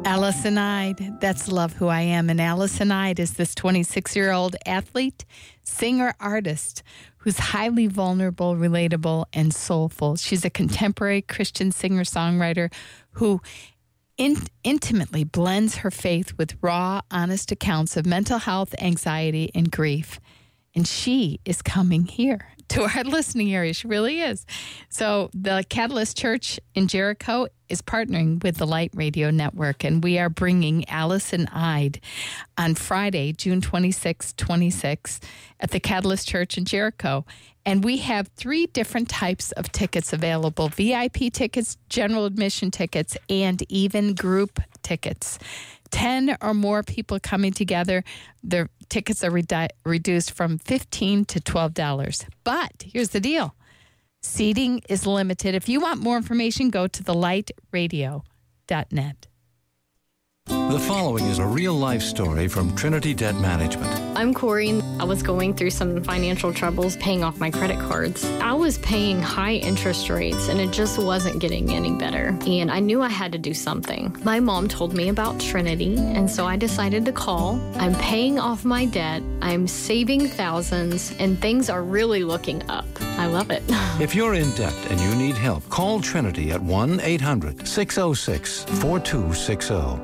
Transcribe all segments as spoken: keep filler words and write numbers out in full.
Allison Ide, that's Love Who I Am. And Allison Ide is this twenty-six-year-old athlete, singer, artist who's highly vulnerable, relatable, and soulful. She's a contemporary Christian singer-songwriter who in- intimately blends her faith with raw, honest accounts of mental health, anxiety, and grief. And she is coming here to our listening area. She really is. So the Catalyst Church in Jericho is partnering with the Light Radio Network, and we are bringing Allison Ide on Friday, June twenty-sixth, twenty-six, at the Catalyst Church in Jericho. And we have three different types of tickets available: V I P tickets, general admission tickets, and even group tickets. Ten or more people coming together, the tickets are redu- reduced from fifteen dollars to twelve dollars. But here's the deal. Seating is limited. If you want more information, go to the light radio dot net. The following is a real-life story from Trinity Debt Management. I'm Corey. I was going through some financial troubles paying off my credit cards. I was paying high interest rates, and it just wasn't getting any better. And I knew I had to do something. My mom told me about Trinity, and so I decided to call. I'm paying off my debt. I'm saving thousands, and things are really looking up. I love it. If you're in debt and you need help, call Trinity at one eight hundred six oh six four two six oh.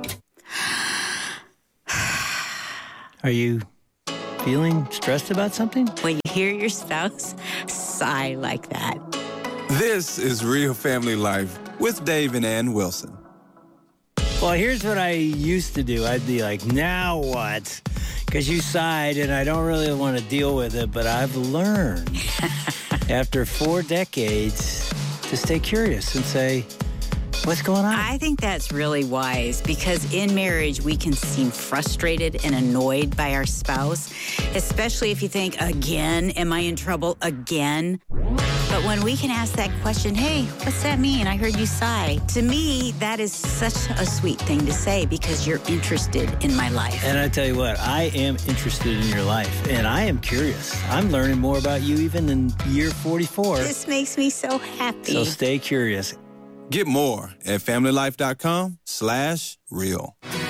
Are you feeling stressed about something? When you hear your spouse sigh like that. This is Real Family Life with Dave and Ann Wilson. Well, here's what I used to do. I'd be like, now what? Because you sighed and I don't really want to deal with it, but I've learned after four decades to stay curious and say, what's going on? I think that's really wise because in marriage, we can seem frustrated and annoyed by our spouse, especially if you think, again, am I in trouble again? But when we can ask that question, hey, what's that mean? I heard you sigh. To me, that is such a sweet thing to say because you're interested in my life. And I tell you what, I am interested in your life, and I am curious. I'm learning more about you even in year forty-four. This makes me so happy. So stay curious. Get more at familylife.com slash real.